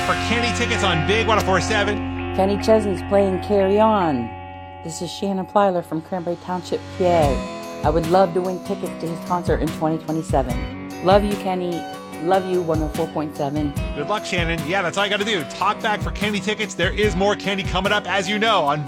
for Kenny tickets on Big 104.7. Kenny Chesney's playing Carry On. This is Shannon Plyler from Cranberry Township, PA. I would love to win tickets to his concert in 2027. Love you, Kenny. Love you, 104.7. Good luck, Shannon. Yeah, that's all you got to do. Talk back for Kenny tickets. There is more Kenny coming up, as you know, on